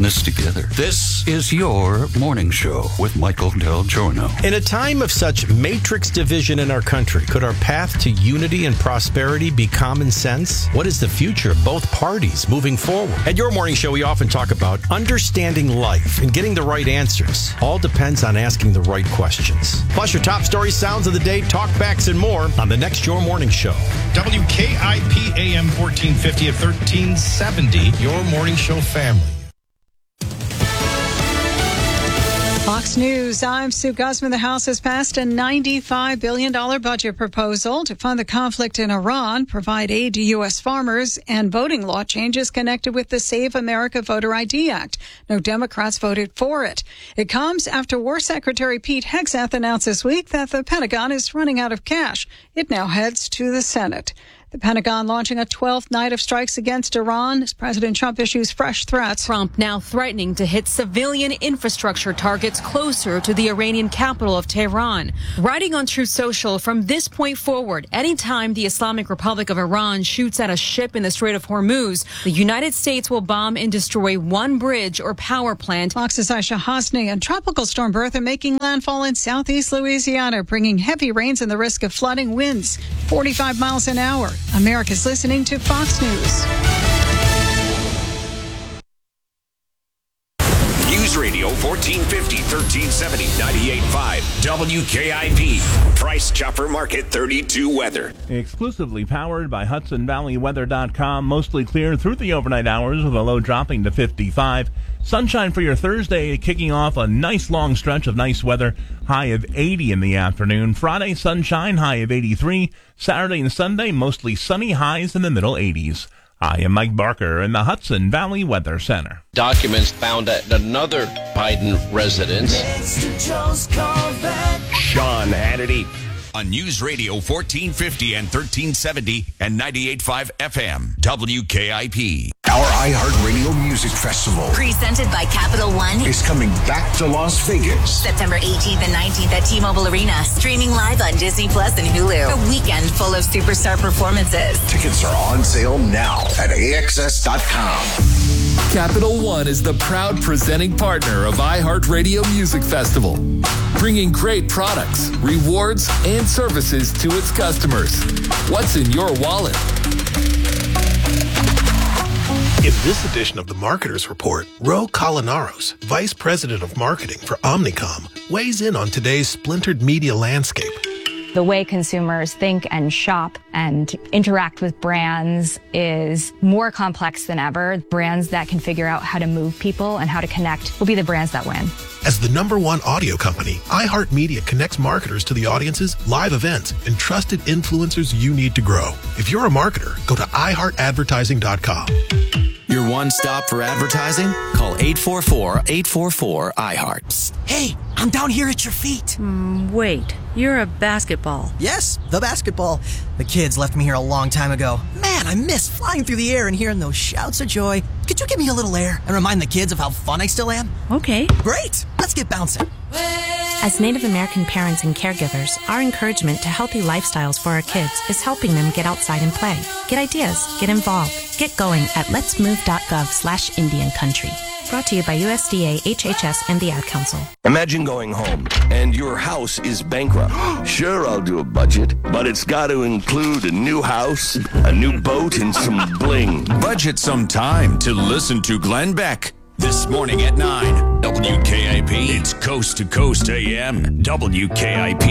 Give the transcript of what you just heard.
this together. This is your morning show with Michael Del Giorno. In a time of such matrix division in our country, could our path to unity and prosperity be common sense? What is the future of both parties moving forward? At your morning show, we often talk about understanding life and getting the right answers. All depends on asking the right questions. Plus your top stories, sounds of the day, talkbacks, and more on the next Your Morning Show. WKIP AM 1450 at 1370, Your Morning Show family. Fox News, I'm Sue Guzman. The House has passed a $95 billion budget proposal to fund the conflict in Iran, provide aid to U.S. farmers, and voting law changes connected with the Save America Voter ID Act. No Democrats voted for it. It comes after War Secretary Pete Hegseth announced this week that the Pentagon is running out of cash. It now heads to the Senate. The Pentagon launching a 12th night of strikes against Iran as President Trump issues fresh threats. Trump now threatening to hit civilian infrastructure targets closer to the Iranian capital of Tehran. Writing on Truth Social, from this point forward, anytime the Islamic Republic of Iran shoots at a ship in the Strait of Hormuz, the United States will bomb and destroy one bridge or power plant. Fox's Aisha Hasni. And Tropical Storm Bertha making landfall in southeast Louisiana, bringing heavy rains and the risk of flooding, winds 45 miles an hour. America's listening to Fox News. News Radio 1450, 1370, 98.5, WKIP. Price Chopper Market 32 weather. Exclusively powered by HudsonValleyWeather.com. Mostly clear through the overnight hours with a low dropping to 55. Sunshine for your Thursday, kicking off a nice long stretch of nice weather. High of 80 in the afternoon. Friday, sunshine, high of 83. Saturday and Sunday, mostly sunny, highs in the middle 80s. I am Mike Barker in the Hudson Valley Weather Center. Documents found at another Biden residence. Sean Hannity on News Radio 1450 and 1370 and 98.5 FM, WKIP. Our iHeartRadio Music Festival, presented by Capital One, is coming back to Las Vegas. September 18th and 19th at T-Mobile Arena. Streaming live on Disney Plus and Hulu. A weekend full of superstar performances. Tickets are on sale now at AXS.com. Capital One is the proud presenting partner of iHeartRadio Music Festival, bringing great products, rewards, and services to its customers. What's in your wallet? In this edition of the Marketers Report, Ro Colinaros, Vice President of Marketing for Omnicom, weighs in on today's splintered media landscape. The way consumers think and shop and interact with brands is more complex than ever. Brands that can figure out how to move people and how to connect will be the brands that win. As the #1 audio company, iHeartMedia connects marketers to the audiences, live events, and trusted influencers you need to grow. If you're a marketer, go to iHeartAdvertising.com. Your one stop for advertising? Call 844-844-iHeart. Hey, I'm down here at your feet. Wait, you're a basketball. Yes, the basketball. The kids left me here a long time ago. Man, I miss flying through the air and hearing those shouts of joy. Could you give me a little air and remind the kids of how fun I still am? Okay. Great, let's get bouncing. As Native American parents and caregivers, our encouragement to healthy lifestyles for our kids is helping them get outside and play. Get ideas, get involved, get going at letsmove.gov/Indian Country. Brought to you by USDA, HHS, and the Ad Council. Imagine going home and your house is bankrupt. Sure, I'll do a budget, but it's got to include a new house, a new boat, and some bling. Budget some time to listen to Glenn Beck. This morning at 9, WKIP. It's Coast to Coast AM, WKIP.